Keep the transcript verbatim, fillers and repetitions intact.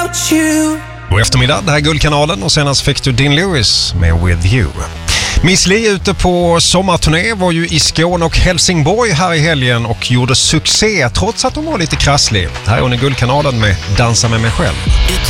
without you. God eftermiddag, det här är Guldkanalen och senast fick du Dean Lewis med With You. Miss Li ute på sommarturné var ju i Skåne och Helsingborg här i helgen och gjorde succé trots att hon var lite krasslig. Här är hon i Guldkanalen med Dansa med mig själv.